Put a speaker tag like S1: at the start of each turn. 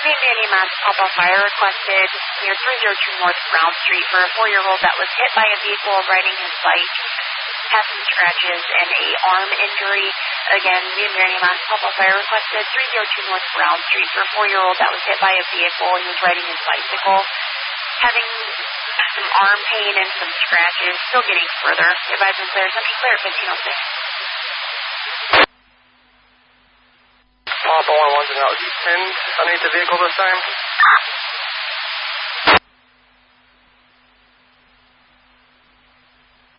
S1: Danny Mass Papa Fire requested near 302 North Brown Street for a 4-year-old that was hit by a vehicle riding his bike, has some scratches and a arm injury. Again, Danny Mass Papa Fire requested 302 North Brown Street for a 4-year-old that was hit by a vehicle and was riding his bicycle, having some arm pain and some scratches, still getting further. Advise and clear. Central clear at 1506.
S2: Papa 1 1 out. 10 underneath the vehicle this time.